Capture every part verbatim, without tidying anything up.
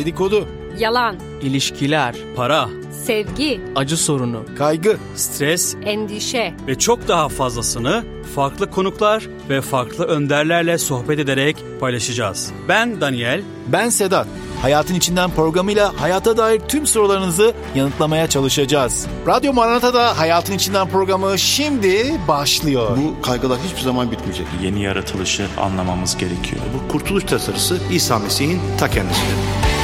dedikodu, yalan, ilişkiler, para, sevgi, acı sorunu, kaygı, stres endişe ve çok daha fazlasını farklı konuklar ve farklı önderlerle sohbet ederek paylaşacağız. Ben Daniel. ben Sedat. Hayatın İçinden programıyla hayata dair tüm sorularınızı yanıtlamaya çalışacağız. Radyo Maranata'da Hayatın İçinden programı şimdi başlıyor. Bu kaygılar hiçbir zaman bitmeyecek. Yeni yaratılışı anlamamız gerekiyor. Bu kurtuluş tasarısı İsa Mesih'in ta kendisidir.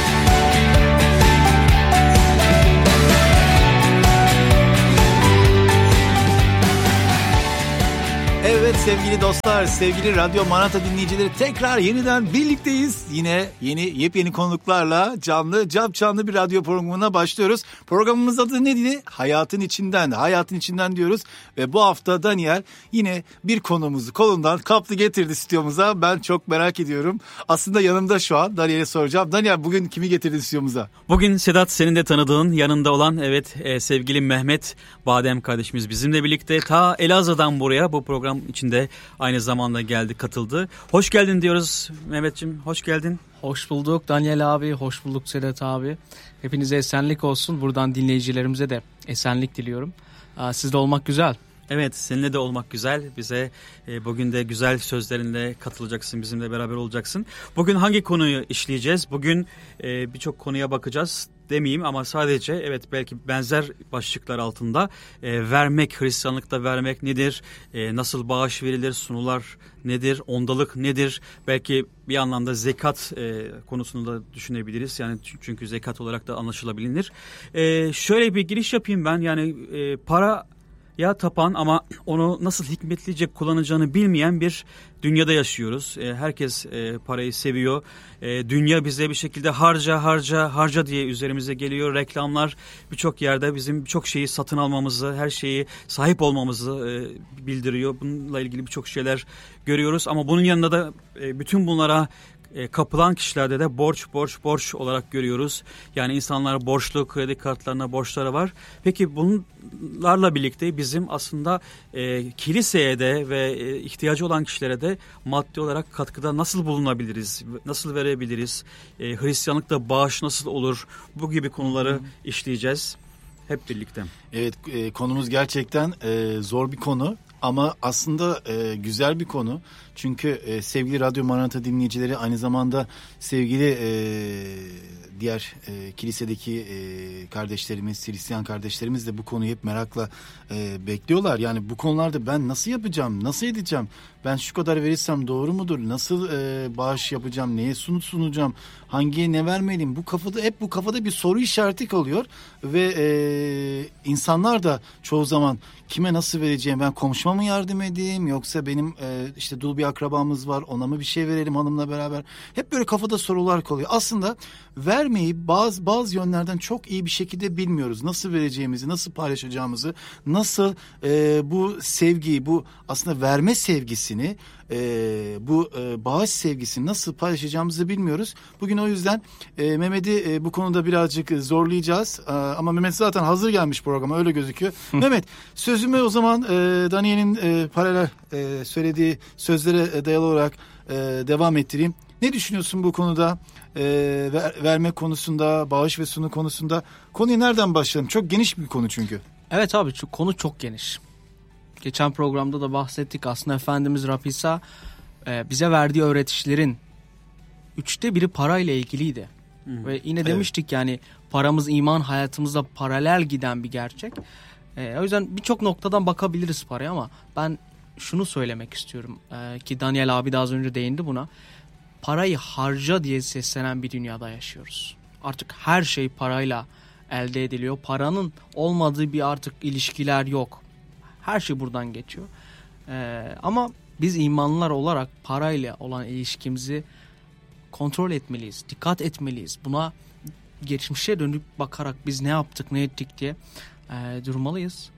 Evet sevgili dostlar, sevgili Radyo Maranata dinleyicileri, tekrar yeniden birlikteyiz. Yine yeni yepyeni konuklarla canlı, cap canlı bir radyo programına başlıyoruz. Programımız adı neydi? Hayatın İçinden. Hayatın İçinden diyoruz. Ve bu hafta Daniel yine bir konumuzu kolundan kaptı getirdi stüdyomuza. Ben çok merak ediyorum. Aslında yanımda şu an. Daniel'e soracağım. Daniel, bugün kimi getirdin stüdyomuza? Bugün Sedat, senin de tanıdığın, yanında olan evet e, sevgili Mehmet Badem kardeşimiz bizimle birlikte ta Elazığ'dan buraya bu program içinde aynı zamanda geldi, katıldı. Hoş geldin diyoruz Mehmetciğim, hoş geldin. Hoş bulduk Daniel abi, hoş bulduk Sedat abi. Hepinize esenlik olsun. Buradan dinleyicilerimize de esenlik diliyorum. Sizde olmak güzel. Evet, seninle de olmak güzel. Bize e, bugün de güzel sözlerinle katılacaksın, bizimle beraber olacaksın. Bugün hangi konuyu işleyeceğiz? Bugün e, birçok konuya bakacağız demeyeyim ama sadece evet belki benzer başlıklar altında e, vermek, Hristiyanlıkta vermek nedir? E, nasıl bağış verilir? Sunular nedir? Ondalık nedir? Belki bir anlamda zekat e, konusunu da düşünebiliriz. Yani çünkü zekat olarak da anlaşılabilir. E, şöyle bir giriş yapayım ben. Yani e, para ya tapan ama onu nasıl hikmetlice kullanacağını bilmeyen bir dünyada yaşıyoruz. E, herkes e, parayı seviyor. E, dünya bize bir şekilde harca harca harca diye üzerimize geliyor. Reklamlar birçok yerde bizim birçok şeyi satın almamızı, her şeyi sahip olmamızı e, bildiriyor. Bununla ilgili birçok şeyler görüyoruz ama bunun yanında da e, bütün bunlara E, kapılan kişilerde de borç borç borç olarak görüyoruz. Yani insanlar borçlu, kredi kartlarına borçları var. Peki bunlarla birlikte bizim aslında e, kiliseye de ve e, ihtiyacı olan kişilere de maddi olarak katkıda nasıl bulunabiliriz? Nasıl verebiliriz? E, Hristiyanlıkta bağış nasıl olur? Bu gibi konuları hmm. işleyeceğiz hep birlikte. Evet, e, konumuz gerçekten e, zor bir konu. Ama aslında e, güzel bir konu. Çünkü e, sevgili Radyo Maranata dinleyicileri, aynı zamanda sevgili e, diğer e, kilisedeki e, kardeşlerimiz, Hristiyan kardeşlerimiz de bu konuyu hep merakla e, bekliyorlar. Yani bu konularda ben nasıl yapacağım, nasıl edeceğim, ben şu kadar verirsem doğru mudur, nasıl e, bağış yapacağım, neye sunu sunacağım, hangiye ne vermeliyim, bu kafada hep bu kafada bir soru işareti kalıyor ve e, insanlar da çoğu zaman kime nasıl vereceğim, ben komşuma mı yardım edeyim yoksa benim e, işte dul bir akrabamız var, ona mı bir şey verelim hanımla beraber, hep böyle kafada sorular kalıyor. Aslında vermeyi bazı bazı yönlerden çok iyi bir şekilde bilmiyoruz. Nasıl vereceğimizi, nasıl paylaşacağımızı, nasıl e, bu sevgiyi, bu aslında verme sevgisini, e, bu e, bağış sevgisini nasıl paylaşacağımızı bilmiyoruz. Bugün o yüzden e, Mehmet'i e, bu konuda birazcık zorlayacağız. E, ama Mehmet zaten hazır gelmiş programa, öyle gözüküyor. Mehmet, sözümü o zaman e, Daniel'in e, paralel e, söylediği sözlere dayalı olarak e, devam ettireyim. Ne düşünüyorsun bu konuda? E, ver, verme konusunda, bağış ve sunu konusunda. Konuyu nereden başlayalım? Çok geniş bir konu çünkü. Evet abi, konu çok geniş. Geçen programda da bahsettik. Aslında Efendimiz Rab İsa e, bize verdiği öğretişlerin üçte biri parayla ilgiliydi. Hı-hı. Ve yine evet. demiştik yani paramız iman hayatımızda paralel giden bir gerçek. E, o yüzden birçok noktadan bakabiliriz paraya ama ben şunu söylemek istiyorum e, ki Daniel abi de az önce değindi buna. Parayı harca diye seslenen bir dünyada yaşıyoruz. Artık her şey parayla elde ediliyor. Paranın olmadığı bir artık ilişkiler yok. Her şey buradan geçiyor. Ee, ama biz imanlılar olarak parayla olan ilişkimizi kontrol etmeliyiz. Dikkat etmeliyiz. Buna geçmişe dönüp bakarak biz ne yaptık, ne ettik diye e, durmalıyız.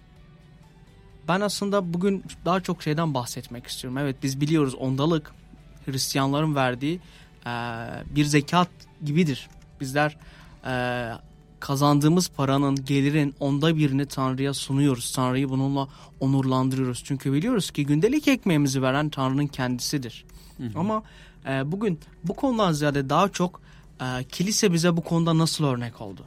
Ben aslında bugün daha çok şeyden bahsetmek istiyorum. Evet, biz biliyoruz ondalık Hristiyanların verdiği e, bir zekat gibidir. Bizler e, kazandığımız paranın, gelirin onda birini Tanrı'ya sunuyoruz. Tanrı'yı bununla onurlandırıyoruz. Çünkü biliyoruz ki gündelik ekmeğimizi veren Tanrı'nın kendisidir. Hı hı. Ama e, bugün bu konudan ziyade daha çok Ee, kilise bize bu konuda nasıl örnek oldu?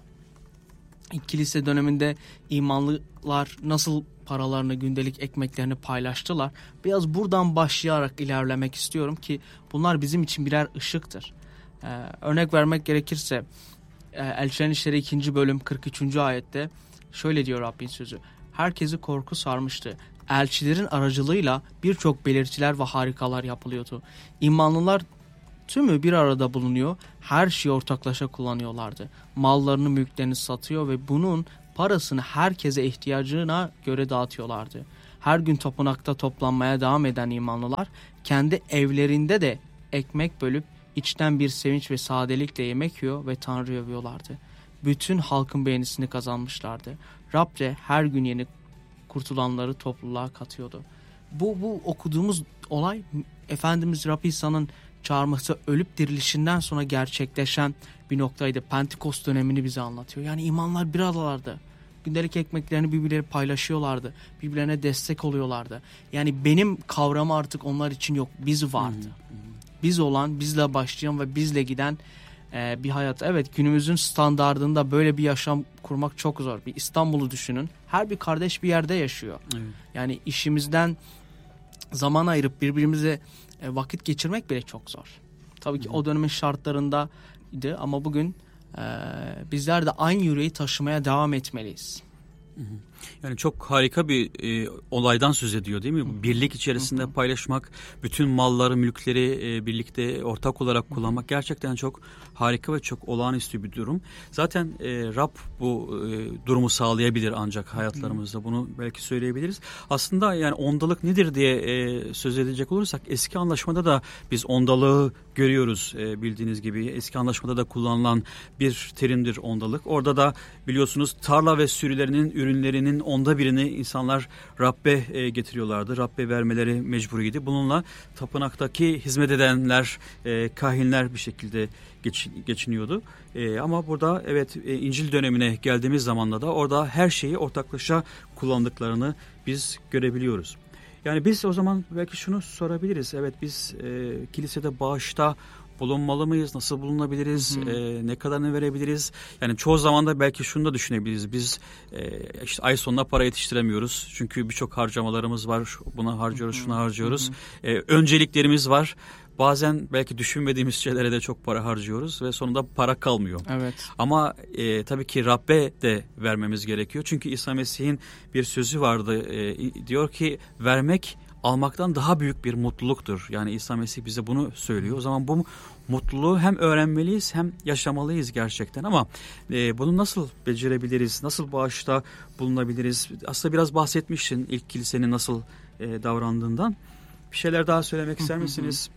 İlk kilise döneminde imanlılar nasıl paralarını, gündelik ekmeklerini paylaştılar? Biraz buradan başlayarak ilerlemek istiyorum ki bunlar bizim için birer ışıktır. Ee, örnek vermek gerekirse Elçilerin İşleri ikinci bölüm kırk üçüncü ayette şöyle diyor Rabbin sözü. Herkesi korku sarmıştı. Elçilerin aracılığıyla birçok belirtiler ve harikalar yapılıyordu. İmanlılar tümü bir arada bulunuyor. Her şeyi ortaklaşa kullanıyorlardı. Mallarını, mülklerini satıyor ve bunun parasını herkese ihtiyacına göre dağıtıyorlardı. Her gün tapınakta toplanmaya devam eden imanlılar kendi evlerinde de ekmek bölüp içten bir sevinç ve sadelikle yemek yiyor ve Tanrı'yı övüyorlardı. Bütün halkın beğenisini kazanmışlardı. Rab de her gün yeni kurtulanları topluluğa katıyordu. Bu, bu okuduğumuz olay Efendimiz Rab İsa'nın çağırması, ölüp dirilişinden sonra gerçekleşen bir noktaydı. Pentekost dönemini bize anlatıyor. Yani imanlar bir aradalardı. Gündelik ekmeklerini birbirleri paylaşıyorlardı. Birbirlerine destek oluyorlardı. Yani benim kavramı artık onlar için yok. Biz vardı. Biz olan, bizle başlayan ve bizle giden e, bir hayat. Evet, günümüzün standardında böyle bir yaşam kurmak çok zor. Bir İstanbul'u düşünün. Her bir kardeş bir yerde yaşıyor. Evet. Yani işimizden zaman ayırıp birbirimize e, vakit geçirmek bile çok zor. Tabii ki Hı. o dönemin şartlarındaydı ama bugün e, bizler de aynı yüreği taşımaya devam etmeliyiz. Hı hı. Yani çok harika bir e, olaydan söz ediyor değil mi? Hı. Birlik içerisinde hı hı. paylaşmak, bütün malları, mülkleri e, birlikte ortak olarak kullanmak gerçekten çok harika ve çok olağanüstü bir durum. Zaten e, Rab bu e, durumu sağlayabilir ancak hayatlarımızda. Bunu belki söyleyebiliriz. Aslında yani ondalık nedir diye e, söz edecek olursak eski anlaşmada da biz ondalığı görüyoruz e, bildiğiniz gibi. Eski anlaşmada da kullanılan bir terimdir ondalık. Orada da biliyorsunuz tarla ve sürülerinin ürünlerinin onda birini insanlar Rabbe e, getiriyorlardı. Rabbe vermeleri mecburiydi. Bununla tapınaktaki hizmet edenler, e, kahinler bir şekilde geç, geçiniyordu. E, ama burada evet e, İncil dönemine geldiğimiz zamanda da orada her şeyi ortaklaşa kullandıklarını biz görebiliyoruz. Yani biz o zaman belki şunu sorabiliriz. Evet biz e, kilisede bağışta bulunmalı mıyız? Nasıl bulunabiliriz? Hı hı. E, ne kadarını verebiliriz? Yani çoğu zaman da belki şunu da düşünebiliriz. Biz e, işte ay sonuna para yetiştiremiyoruz. Çünkü birçok harcamalarımız var. Buna harcıyoruz, hı hı. şuna harcıyoruz. Hı hı. E, önceliklerimiz var. Bazen belki düşünmediğimiz şeylere de çok para harcıyoruz ve sonunda para kalmıyor. Evet. Ama e, tabii ki Rabbe de vermemiz gerekiyor. Çünkü İsa Mesih'in bir sözü vardı. E, diyor ki vermek almaktan daha büyük bir mutluluktur. Yani İsa Mesih bize bunu söylüyor. O zaman bu mutluluğu hem öğrenmeliyiz hem yaşamalıyız gerçekten. Ama e, bunu nasıl becerebiliriz? Nasıl bağışta bulunabiliriz? Aslında biraz bahsetmiştin ilk kilisenin nasıl e, davrandığından. Bir şeyler daha söylemek ister misiniz?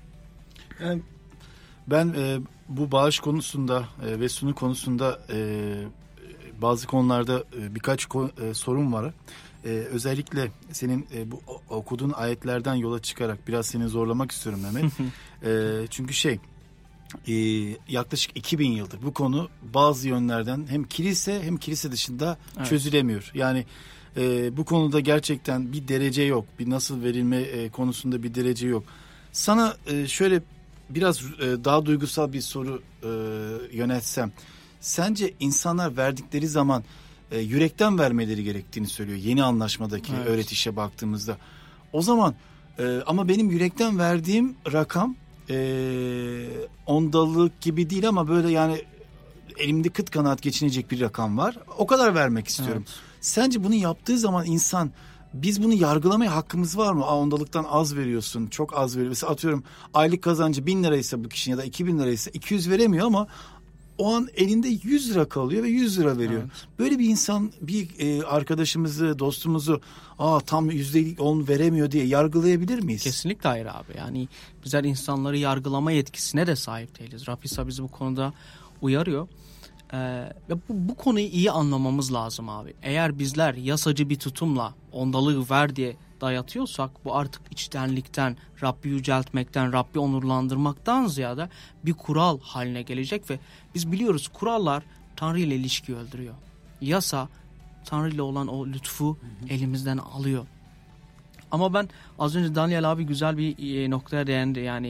Yani ben e, bu bağış konusunda e, ve sunu konusunda e, bazı konularda e, birkaç ko- e, sorun var. E, özellikle senin e, bu okuduğun ayetlerden yola çıkarak biraz seni zorlamak istiyorum Mehmet. e, çünkü şey e, yaklaşık iki bin yıldır bu konu bazı yönlerden hem kilise hem kilise dışında evet. çözülemiyor. Yani e, bu konuda gerçekten bir derece yok. Bir nasıl verilme e, konusunda bir derece yok. Sana e, şöyle biraz e, daha duygusal bir soru e, yöneltsem. Sence insanlar verdikleri zaman e, yürekten vermeleri gerektiğini söylüyor. Yeni anlaşmadaki evet. öğretişe baktığımızda. O zaman e, ama benim yürekten verdiğim rakam e, ondalık gibi değil ama böyle yani elimde kıt kanaat geçinecek bir rakam var. O kadar vermek istiyorum. Evet. Sence bunu yaptığı zaman insan, biz bunu yargılamaya hakkımız var mı? Aa, ondalıktan az veriyorsun, çok az veriyorsun. Mesela atıyorum aylık kazancı bin liraysa bu kişinin ya da iki bin liraysa iki yüz veremiyor ama o an elinde yüz lira kalıyor ve yüz lira veriyor. Evet. Böyle bir insan bir e, arkadaşımızı, dostumuzu aa tam yüzde on veremiyor diye yargılayabilir miyiz? Kesinlikle hayır abi. Yani bizler insanları yargılama yetkisine de sahip değiliz. Rab İsa bizi bu konuda uyarıyor. Ee, ve bu, bu konuyu iyi anlamamız lazım abi. Eğer bizler yasacı bir tutumla ondalığı ver diye dayatıyorsak bu artık içtenlikten, Rabbi yüceltmekten, Rabbi onurlandırmaktan ziyade bir kural haline gelecek ve biz biliyoruz kurallar Tanrı ile ilişkiyi öldürüyor. Yasa Tanrı ile olan o lütfu hı hı. elimizden alıyor. Ama ben az önce Daniel abi güzel bir noktaya değindi. Yani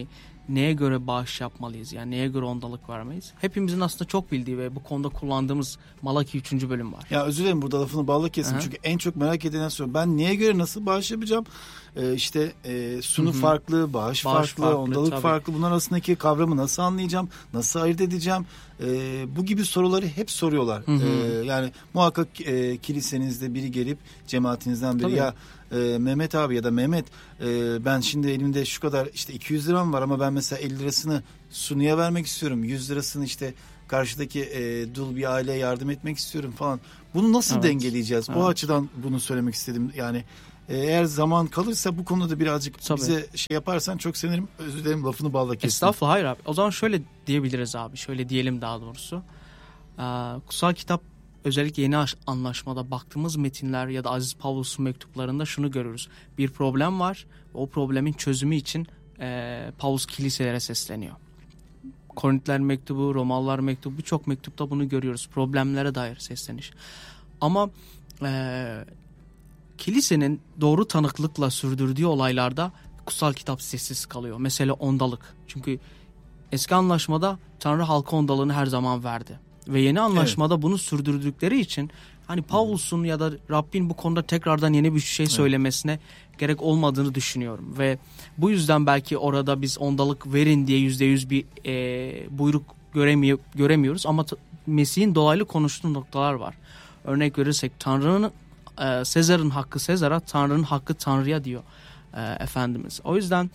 neye göre bağış yapmalıyız? Yani neye göre ondalık vermeyiz? Hepimizin aslında çok bildiği ve bu konuda kullandığımız Malaki üçüncü bölüm var. Ya özür dilerim burada lafını bağlı kesin. Çünkü en çok merak edilen soru. Ben neye göre nasıl bağış yapacağım? Ee, işte e, sunu Hı-hı. farklı, bağış, bağış farklı, farklı, ondalık tabii. farklı. Bunlar arasındaki kavramı nasıl anlayacağım? Nasıl ayırt edeceğim? Ee, bu gibi soruları hep soruyorlar. Ee, yani muhakkak e, kilisenizde biri gelip cemaatinizden biri tabii. ya e, Mehmet abi ya da Mehmet e, ben şimdi elimde şu kadar işte iki yüz liram var ama ben mesela elli lirasını sunuya vermek istiyorum. yüz lirasını işte karşıdaki e, dul bir aileye yardım etmek istiyorum falan. Bunu nasıl evet. dengeleyeceğiz? Evet. Bu açıdan bunu söylemek istedim. Yani e, eğer zaman kalırsa bu konuda da birazcık tabii. bize şey yaparsan çok sevinirim. Özür dilerim lafını balla kestim. Estağfurullah, hayır abi. O zaman şöyle diyebiliriz abi. Şöyle diyelim daha doğrusu. Ee, kutsal kitap özellikle yeni anlaşmada baktığımız metinler ya da Aziz Pavlus'un mektuplarında şunu görürüz. Bir problem var. O problemin çözümü için e, Pavlus kiliselere sesleniyor. Korintiler mektubu, Romalılar mektubu, birçok mektupta bunu görüyoruz. Problemlere dair sesleniş. Ama e, kilisenin doğru tanıklıkla sürdürdüğü olaylarda kutsal kitap sessiz kalıyor. Mesela ondalık. Çünkü eski anlaşmada Tanrı halka ondalığını her zaman verdi. Ve yeni anlaşmada evet. bunu sürdürdükleri için hani Pavlus'un ya da Rabbin bu konuda tekrardan yeni bir şey söylemesine evet. gerek olmadığını düşünüyorum. Ve bu yüzden belki orada biz ondalık verin diye yüzde yüz bir e, buyruk göremiyor, göremiyoruz. Ama t- Mesih'in dolaylı konuştuğu noktalar var. Örnek verirsek Tanrı'nın e, Sezar'ın hakkı Sezar'a, Tanrı'nın hakkı Tanrı'ya diyor e, Efendimiz. O yüzden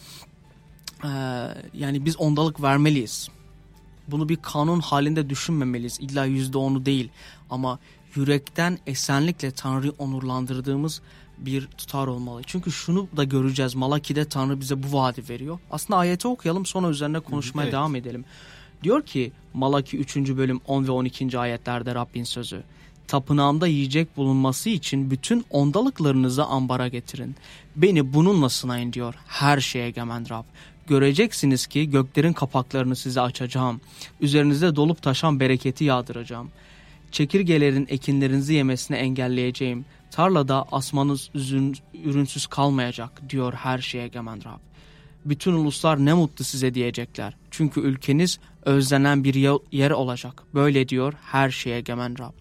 e, yani biz ondalık vermeliyiz. Bunu bir kanun halinde düşünmemeliyiz. İlla yüzde onu değil. Ama yürekten esenlikle Tanrı'yı onurlandırdığımız bir tutar olmalı. Çünkü şunu da göreceğiz. Malaki'de Tanrı bize bu vaadi veriyor. Aslında ayeti okuyalım, sonra üzerine konuşmaya evet. devam edelim. Diyor ki Malaki üçüncü bölüm on ve on ikinci ayetlerde Rabbin sözü. Tapınağımda yiyecek bulunması için bütün ondalıklarınızı ambara getirin. Beni bununla sınayın diyor her şeye egemen Rab. Göreceksiniz ki göklerin kapaklarını size açacağım. Üzerinize dolup taşan bereketi yağdıracağım. Çekirgelerin ekinlerinizi yemesini engelleyeceğim. Tarlada asmanız üzün, ürünsüz kalmayacak diyor her şeye egemen Rab. Bütün uluslar ne mutlu size diyecekler. Çünkü ülkeniz özlenen bir yer olacak. Böyle diyor her şeye egemen Rab.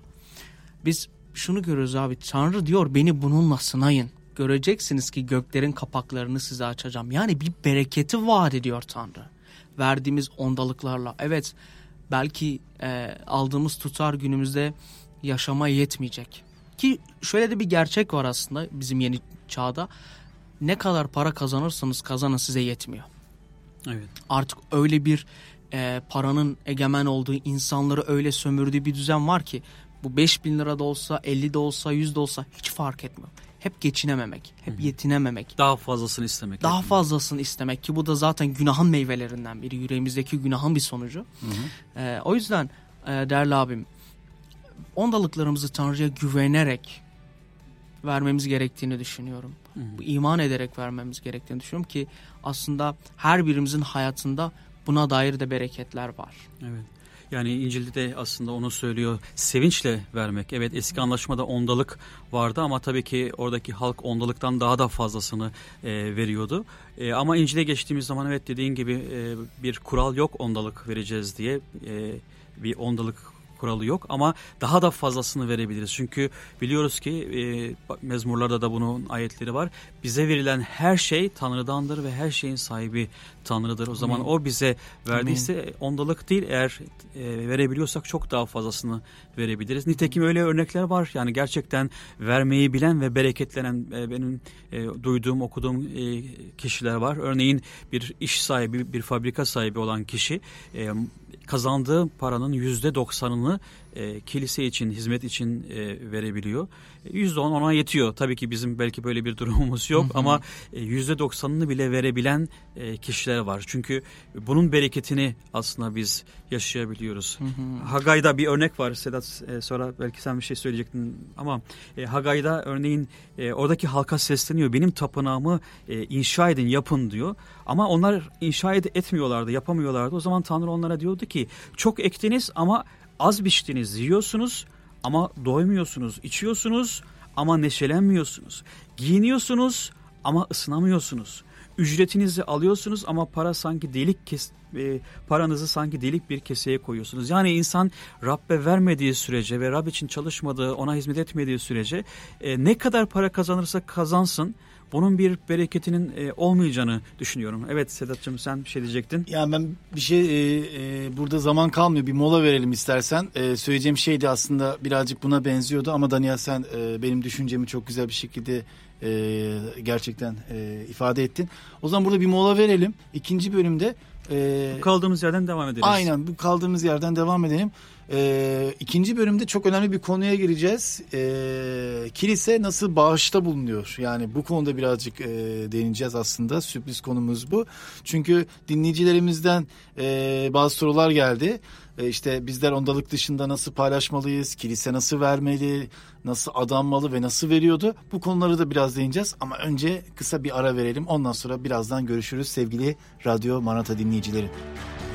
Biz şunu görüyoruz abi. Tanrı diyor beni bununla sınayın. Göreceksiniz ki göklerin kapaklarını size açacağım. Yani bir bereketi vaat ediyor Tanrı. Verdiğimiz ondalıklarla. Evet belki e, aldığımız tutar günümüzde yaşamaya yetmeyecek. Ki şöyle de bir gerçek var aslında bizim yeni çağda. Ne kadar para kazanırsanız kazanın size yetmiyor. Evet. Artık öyle bir e, paranın egemen olduğu, insanları öyle sömürdüğü bir düzen var ki bu beş bin lira da olsa, elli de olsa, yüz de olsa hiç fark etmiyor. Hep geçinememek, hep Hı-hı. yetinememek. Daha fazlasını istemek. Daha fazlasını istemek ki bu da zaten günahın meyvelerinden biri. Yüreğimizdeki günahın bir sonucu. Ee, o yüzden e, değerli abim, ondalıklarımızı Tanrı'ya güvenerek vermemiz gerektiğini düşünüyorum. Hı-hı. İman ederek vermemiz gerektiğini düşünüyorum ki aslında her birimizin hayatında buna dair de bereketler var. Evet. Yani İncil'de de aslında onu söylüyor. Sevinçle vermek. Evet eski anlaşmada ondalık vardı ama tabii ki oradaki halk ondalıktan daha da fazlasını e, veriyordu. E, ama İncil'e geçtiğimiz zaman evet dediğin gibi e, bir kural yok ondalık vereceğiz diye. E, bir ondalık kuralı yok ama daha da fazlasını verebiliriz. Çünkü biliyoruz ki e, mezmurlarda da bunun ayetleri var. Bize verilen her şey Tanrı'dandır ve her şeyin sahibi Tanrı'dır. O zaman Amin. O bize verdiyse Amin. Ondalık değil eğer e, verebiliyorsak çok daha fazlasını verebiliriz. Nitekim öyle örnekler var. Yani gerçekten vermeyi bilen ve bereketlenen e, benim e, duyduğum, okuduğum e, kişiler var. Örneğin bir iş sahibi, bir fabrika sahibi olan kişi e, kazandığı paranın yüzde doksanını e, kilise için, hizmet için e, verebiliyor. Yüzde on ona yetiyor. Tabii ki bizim belki böyle bir durumumuz yok hı hı. ama yüzde doksanını bile verebilen e, kişiler var. Çünkü bunun bereketini aslında biz yaşayabiliyoruz. Hı hı. Hagay'da bir örnek var. Sedat e, sonra belki sen bir şey söyleyecektin ama e, Hagay'da örneğin e, oradaki halka sesleniyor. Benim tapınağımı e, inşa edin, yapın diyor. Ama onlar inşa ed- etmiyorlardı, yapamıyorlardı. O zaman Tanrı onlara diyordu ki çok ektiniz ama az biçtiniz, yiyorsunuz ama doymuyorsunuz, içiyorsunuz ama neşelenmiyorsunuz, giyiniyorsunuz ama ısınamıyorsunuz, ücretinizi alıyorsunuz ama para sanki delik kes, e, paranızı sanki delik bir keseye koyuyorsunuz. Yani insan Rabbe vermediği sürece ve Rab için çalışmadığı, ona hizmet etmediği sürece e, ne kadar para kazanırsa kazansın, bunun bir bereketinin e, olmayacağını düşünüyorum. Evet Sedat'cığım, sen bir şey diyecektin. Yani ben bir şey e, e, burada zaman kalmıyor. Bir mola verelim istersen. E, söyleyeceğim şey de aslında birazcık buna benziyordu ama Daniel sen e, benim düşüncemi çok güzel bir şekilde e, gerçekten e, ifade ettin. O zaman burada bir mola verelim. İkinci bölümde e, kaldığımız yerden devam ederiz. Aynen, bu kaldığımız yerden devam edelim. Ee, ikinci bölümde çok önemli bir konuya gireceğiz. Ee, kilise nasıl bağışta bulunuyor? Yani bu konuda birazcık e, değineceğiz aslında. Sürpriz konumuz bu. Çünkü dinleyicilerimizden e, bazı sorular geldi. E, işte bizler ondalık dışında nasıl paylaşmalıyız? Kilise nasıl vermeli? Nasıl adanmalı ve nasıl veriyordu? Bu konuları da biraz değineceğiz. Ama önce kısa bir ara verelim. Ondan sonra birazdan görüşürüz sevgili Radyo Maranatha dinleyicileri.